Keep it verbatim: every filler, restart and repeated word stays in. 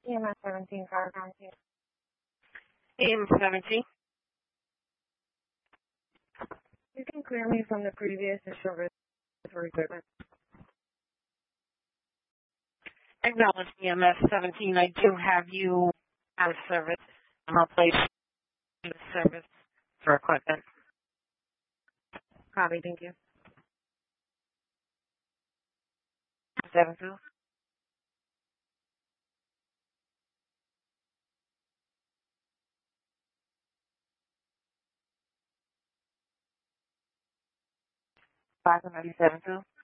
E M S seventeen, car county. E M seventeen. You can clear me from the previous service for equipment. Acknowledge E M S seventeen. I do have you out of service. I'll place you in service for equipment. Copy, thank you. seven two. five ninety-seven two.